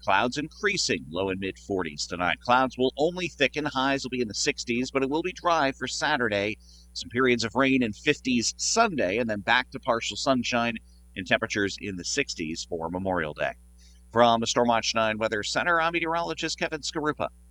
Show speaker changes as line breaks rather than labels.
Clouds increasing, low and mid-40s tonight. Clouds will only thicken. Highs will be in the 60s, but it will be dry for Saturday. Some periods of rain in 50s Sunday, and then back to partial sunshine and temperatures in the 60s for Memorial Day. From the Stormwatch 9 Weather Center, I'm meteorologist Kevin Skarupa.